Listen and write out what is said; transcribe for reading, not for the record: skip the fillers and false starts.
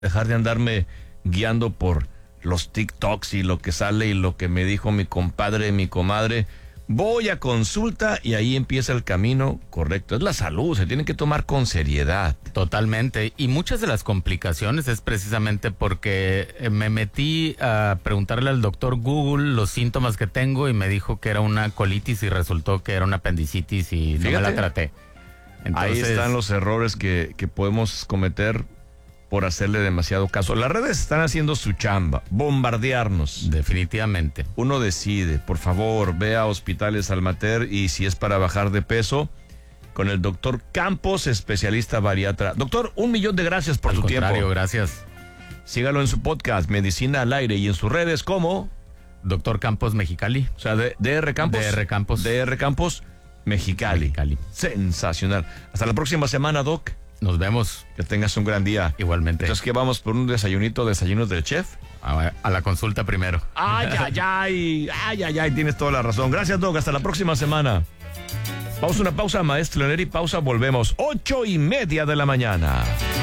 dejar de andarme guiando por los TikToks y lo que sale y lo que me dijo mi compadre, mi comadre. Voy a consulta y ahí empieza el camino correcto. Es la salud, se tiene que tomar con seriedad. Totalmente. Y muchas de las complicaciones es precisamente porque me metí a preguntarle al doctor Google los síntomas que tengo y me dijo que era una colitis y resultó que era una apendicitis y no me la traté. Entonces, ahí están los errores que podemos cometer por hacerle demasiado caso. Las redes están haciendo su chamba, bombardearnos. Definitivamente. Uno decide, por favor, ve a Hospitales Almater y si es para bajar de peso, con el doctor Campos, especialista bariatra. Doctor, 1,000,000 de gracias por su tiempo. Gracias. Sígalo en su podcast, Medicina al Aire, y en sus redes como Doctor Campos Mexicali. O sea, DR Campos. DR Campos. DR Campos Mexicali. Sensacional. Hasta la próxima semana, Doc. Nos vemos. Que tengas un gran día. Igualmente. Entonces, ¿qué vamos por un desayunos del chef? A la consulta primero. Ay, tienes toda la razón. Gracias, Doc. Hasta la próxima semana. Vamos a una pausa, maestro Neri. Pausa, volvemos. 8:30 de la mañana.